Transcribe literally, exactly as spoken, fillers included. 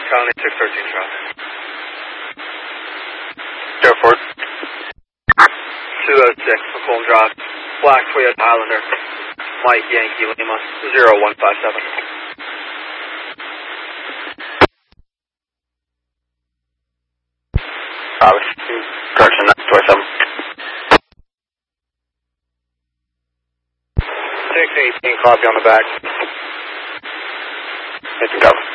County six thirteen traffic. Go for it. two oh six, McCollum Drive. Black Toyota Highlander. Mike Yankee Lima, zero one five seven. Correction, nine two seven. six eighteen, copy on the back. Thank you, Calvin.